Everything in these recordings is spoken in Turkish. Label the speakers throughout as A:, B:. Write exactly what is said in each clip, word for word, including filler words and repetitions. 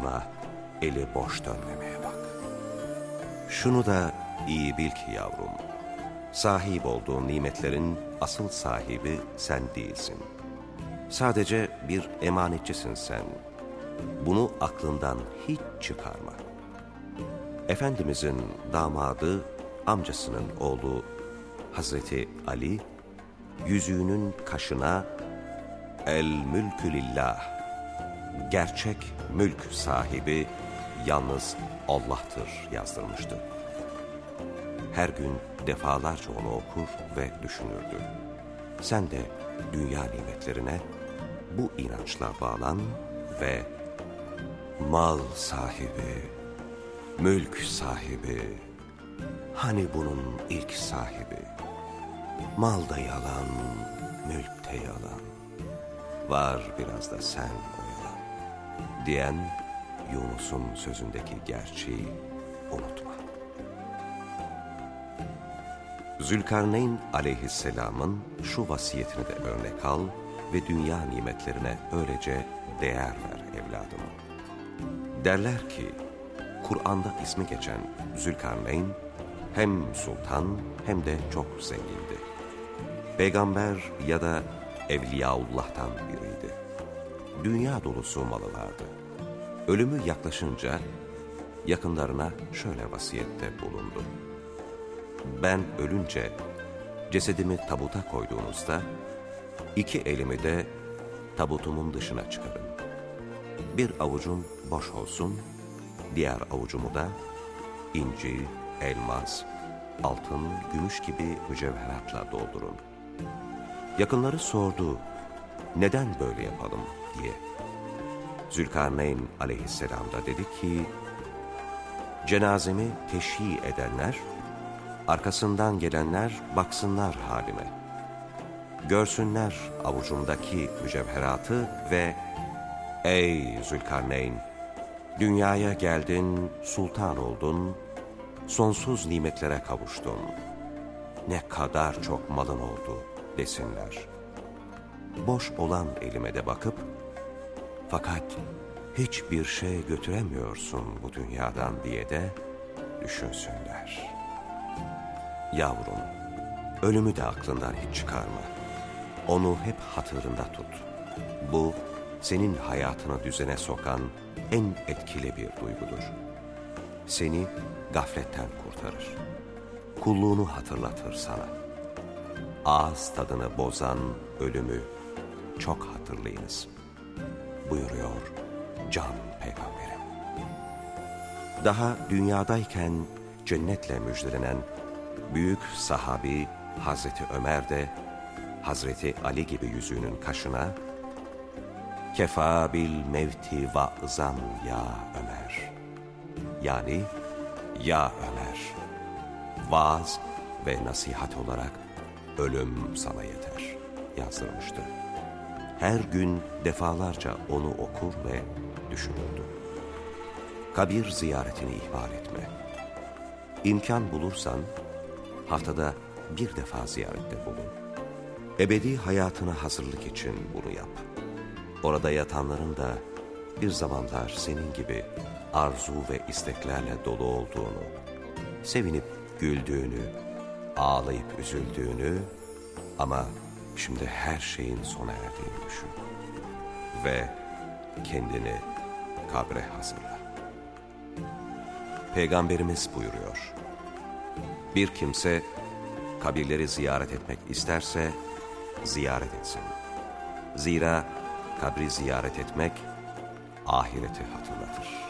A: ama eli boş dönmemeye bak. Şunu da iyi bil ki yavrum, sahip olduğun nimetlerin asıl sahibi sen değilsin. Sadece bir emanetçisin sen. Bunu aklından hiç çıkarma. Efendimizin damadı, amcasının oğlu Hazreti Ali, yüzüğünün kaşına "El mülkü lillah", gerçek mülk sahibi yalnız Allah'tır yazdırmıştı. Her gün defalarca onu okur ve düşünürdü. Sen de dünya nimetlerine bu inançla bağlan ve mal sahibi, mülk sahibi, hani bunun ilk sahibi, mal da yalan, mülk de yalan, var biraz da sen oyalan diyen Yunus'un sözündeki gerçeği unutma. Zülkarneyn aleyhisselamın şu vasiyetini de örnek al ve dünya nimetlerine öylece değer ver evladım. Derler ki, Kur'an'da ismi geçen Zülkarneyn hem sultan hem de çok zengindi. Peygamber ya da Evliyaullah'tan biriydi. Dünya dolusu malı vardı. Ölümü yaklaşınca yakınlarına şöyle vasiyette bulundu: ben ölünce cesedimi tabuta koyduğunuzda iki elimi de tabutumun dışına çıkarın. Bir avucum boş olsun, diğer avucumu da inci, elmas, altın, gümüş gibi mücevheratla doldurun. Yakınları sordu, neden böyle yapalım diye. Zülkarneyn aleyhisselam da dedi ki, cenazemi teşhi edenler, arkasından gelenler baksınlar halime. Görsünler avucumdaki mücevheratı ve ey Zülkarneyn, dünyaya geldin, sultan oldun, sonsuz nimetlere kavuştun. Ne kadar çok malın oldu desinler. Boş olan elime de bakıp, fakat hiçbir şey götüremiyorsun bu dünyadan diye de düşünsünler. Yavrum, ölümü de aklından hiç çıkarma. Onu hep hatırında tut. Bu, senin hayatını düzene sokan en etkili bir duygudur. Seni gafletten kurtarır. Kulluğunu hatırlatır sana. Ağız tadını bozan ölümü çok hatırlayınız buyuruyor can peygamberim. Daha dünyadayken cennetle müjdelenen büyük sahabi Hazreti Ömer de Hazreti Ali gibi yüzüğünün kaşına "Kefa bil mevti va'zan ya Ömer", yani ya Ömer, vaaz ve nasihat olarak ölüm sana yeter yazdırmıştı. Her gün defalarca onu okur ve düşünürdü. Kabir ziyaretini ihmal etme. İmkan bulursan haftada bir defa ziyarette bulun. Ebedi hayatına hazırlık için bunu yap. Orada yatanların da bir zamanlar senin gibi arzu ve isteklerle dolu olduğunu, sevinip güldüğünü, ağlayıp üzüldüğünü ama şimdi her şeyin sona erdiğini düşün. Ve kendini kabre hazırla. Peygamberimiz buyuruyor: bir kimse kabirleri ziyaret etmek isterse ziyaret etsin. Zira kabri ziyaret etmek ahireti hatırlatır.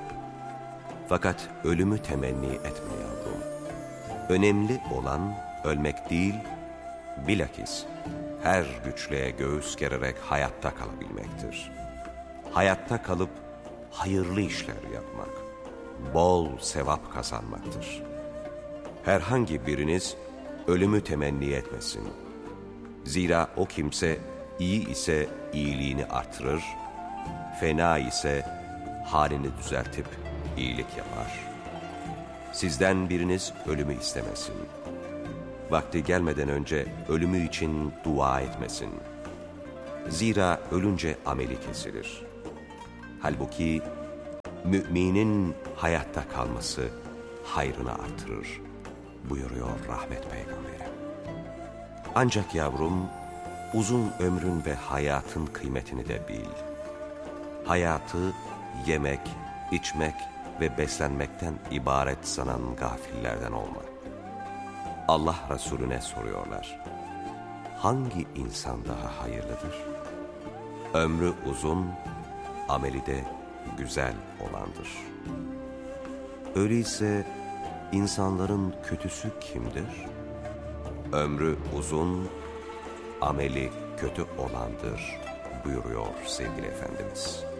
A: Fakat ölümü temenni etme yavrum. Önemli olan ölmek değil, bilakis her güçlüğe göğüs gererek hayatta kalabilmektir. Hayatta kalıp hayırlı işler yapmak, bol sevap kazanmaktır. Herhangi biriniz ölümü temenni etmesin. Zira o kimse iyi ise iyiliğini artırır, fena ise halini düzeltip iyilik yapar. Sizden biriniz ölümü istemesin. Vakti gelmeden önce ölümü için dua etmesin. Zira ölünce ameli kesilir. Halbuki müminin hayatta kalması hayrını artırır buyuruyor rahmet peygamberi. Ancak yavrum, uzun ömrün ve hayatın kıymetini de bil. Hayatı yemek, içmek ve beslenmekten ibaret sanan gafillerden olma. Allah Resulüne soruyorlar: hangi insan daha hayırlıdır? Ömrü uzun, ameli de güzel olandır. Öyleyse insanların kötüsü kimdir? Ömrü uzun, ameli kötü olandır buyuruyor sevgili Efendimiz.